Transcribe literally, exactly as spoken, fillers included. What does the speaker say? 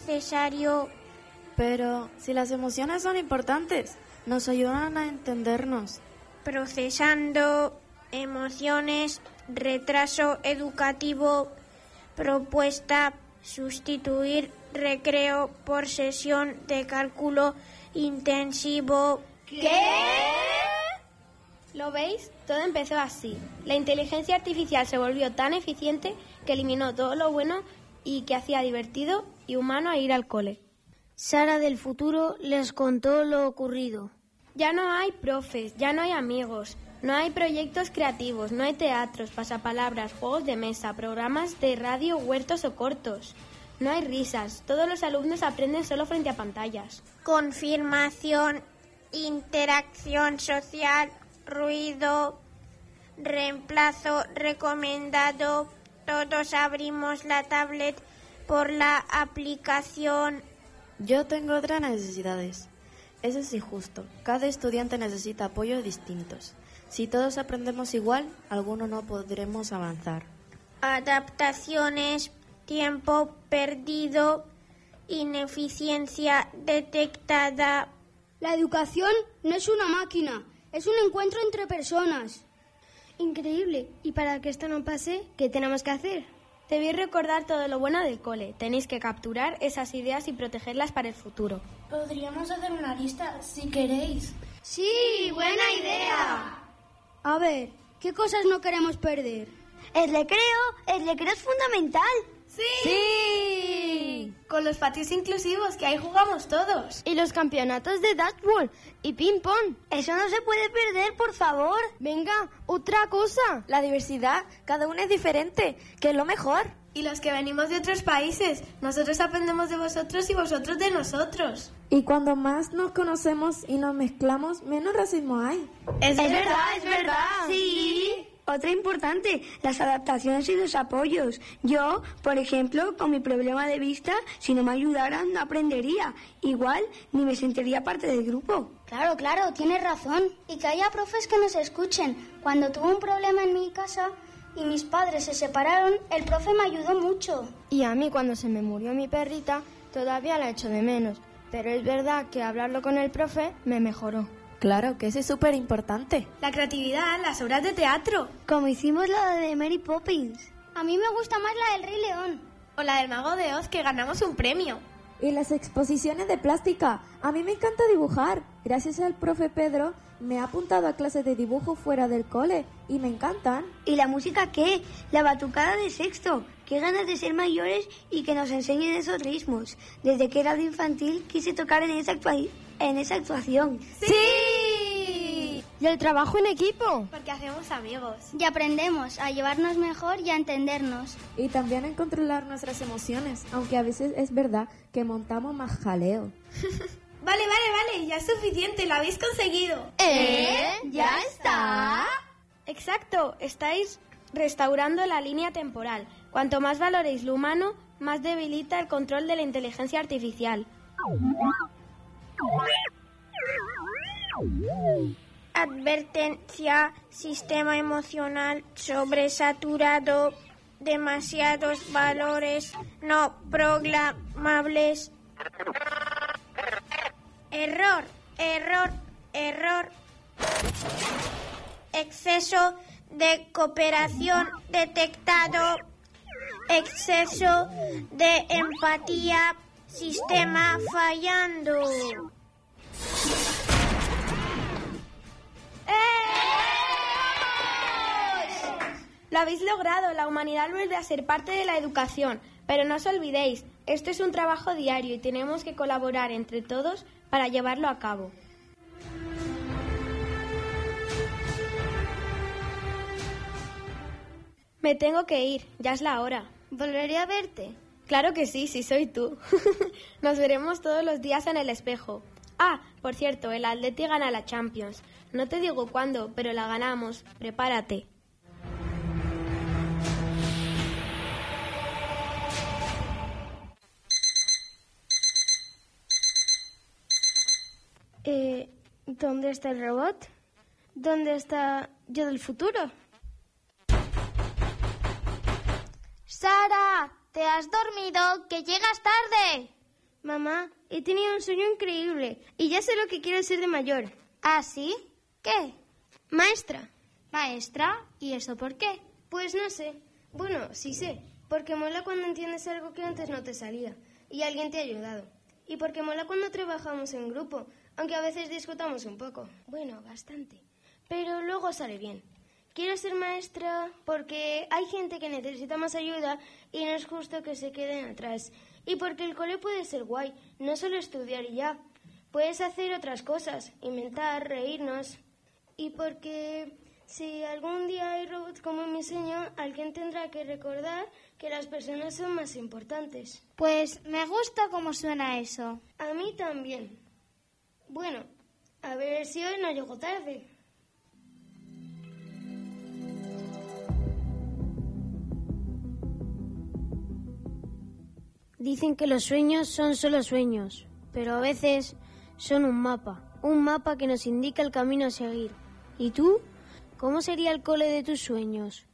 necesario. Pero si las emociones son importantes, nos ayudan a entendernos. Procesando emociones, retraso educativo, propuesta, sustituir recreo por sesión de cálculo intensivo. ¿Qué? ¿Lo veis? Todo empezó así. La inteligencia artificial se volvió tan eficiente que eliminó todo lo bueno y que hacía divertido y humano a ir al cole. Sara del futuro les contó lo ocurrido. Ya no hay profes, ya no hay amigos, no hay proyectos creativos, no hay teatros, pasapalabras, juegos de mesa, programas de radio, huertos o cortos. No hay risas, todos los alumnos aprenden solo frente a pantallas. Confirmación, interacción social, ruido, reemplazo recomendado. Todos abrimos la tablet por la aplicación. Yo tengo otras necesidades. Eso es injusto. Cada estudiante necesita apoyos distintos. Si todos aprendemos igual, algunos no podremos avanzar. Adaptaciones, tiempo perdido, ineficiencia detectada. La educación no es una máquina, es un encuentro entre personas. Increíble. ¿Y para que esto no pase, qué tenemos que hacer? Debéis recordar todo lo bueno del cole. Tenéis que capturar esas ideas y protegerlas para el futuro. Podríamos hacer una lista, si queréis. ¡Sí, buena idea! A ver, ¿qué cosas no queremos perder? El recreo, el recreo es fundamental. ¡Sí! ¡Sí! Con los patios inclusivos, que ahí jugamos todos. Y los campeonatos de dodgeball y ping-pong. Eso no se puede perder, por favor. Venga, otra cosa. La diversidad, cada uno es diferente, que es lo mejor. Y los que venimos de otros países, nosotros aprendemos de vosotros y vosotros de nosotros. Y cuando más nos conocemos y nos mezclamos, menos racismo hay. Es, es verdad, es verdad. Sí. Otra importante, las adaptaciones y los apoyos. Yo, por ejemplo, con mi problema de vista, si no me ayudaran no aprendería. Igual ni me sentiría parte del grupo. Claro, claro, tienes razón. Y que haya profes que nos escuchen. Cuando tuve un problema en mi casa y mis padres se separaron, el profe me ayudó mucho. Y a mí cuando se me murió mi perrita, todavía la echo de menos. Pero es verdad que hablarlo con el profe me mejoró. Claro, que eso es súper importante. La creatividad, las obras de teatro. Como hicimos la de Mary Poppins. A mí me gusta más la del Rey León. O la del Mago de Oz, que ganamos un premio. Y las exposiciones de plástica. A mí me encanta dibujar. Gracias al profe Pedro me ha apuntado a clases de dibujo fuera del cole y me encantan. ¿Y la música qué? La batucada de sexto. Qué ganas de ser mayores y que nos enseñen esos ritmos. Desde que era de infantil quise tocar en esa, actua- en esa actuación. ¡Sí! Y el trabajo en equipo. Porque hacemos amigos. Y aprendemos a llevarnos mejor y a entendernos. Y también en controlar nuestras emociones, aunque a veces es verdad que montamos más jaleo. Vale, vale, vale, ya es suficiente, lo habéis conseguido. ¿Eh? ¿Ya está? Exacto, estáis restaurando la línea temporal. Cuanto más valoréis lo humano, más debilita el control de la inteligencia artificial. Advertencia, sistema emocional sobresaturado, demasiados valores no programables. Error, error, error. Exceso de cooperación detectado. Exceso de empatía. Sistema fallando. Lo habéis logrado, la humanidad vuelve a ser parte de la educación. Pero no os olvidéis, esto es un trabajo diario y tenemos que colaborar entre todos para llevarlo a cabo. Me tengo que ir, ya es la hora. ¿Volveré a verte? Claro que sí, sí soy tú. Nos veremos todos los días en el espejo. Ah, por cierto, el Atleti gana la Champions. No te digo cuándo, pero la ganamos. Prepárate. Eh, ¿Dónde está el robot? ¿Dónde está yo del futuro? Sara, ¿te has dormido? ¡Que llegas tarde! Mamá, he tenido un sueño increíble y ya sé lo que quiero ser de mayor. ¿Ah, sí? ¿Qué? Maestra. ¿Maestra? ¿Y eso por qué? Pues no sé. Bueno, sí sé. Porque mola cuando entiendes algo que antes no te salía y alguien te ha ayudado. Y porque mola cuando trabajamos en grupo, aunque a veces discutamos un poco. Bueno, bastante. Pero luego sale bien. Quiero ser maestra porque hay gente que necesita más ayuda y no es justo que se queden atrás. Y porque el cole puede ser guay, no solo estudiar y ya. Puedes hacer otras cosas, inventar, reírnos. Y porque si algún día hay robots como en mi sueño, alguien tendrá que recordar que las personas son más importantes. Pues me gusta cómo suena eso. A mí también. Bueno, a ver si hoy no llego tarde. Dicen que los sueños son solo sueños, pero a veces son un mapa, un mapa que nos indica el camino a seguir. ¿Y tú? ¿Cómo sería el cole de tus sueños?